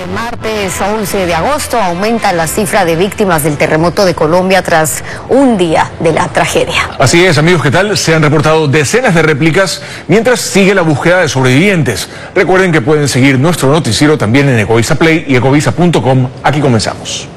Martes 11 de agosto aumenta la cifra de víctimas del terremoto de Colombia tras un día de la tragedia. Así es, amigos, ¿qué tal? Se han reportado decenas de réplicas mientras sigue la búsqueda de sobrevivientes. Recuerden que pueden seguir nuestro noticiero también en Ecovisa Play y ecovisa.com. Aquí comenzamos.